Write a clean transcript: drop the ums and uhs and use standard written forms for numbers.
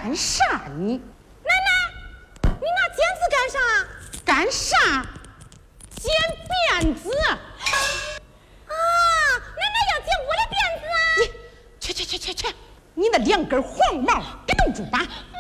干啥你？ 奶奶，你拿剪子干啥？ 干啥？剪辫子。 啊，奶奶要剪我的辫子啊！ 你去，你那2根黄毛给弄住吧！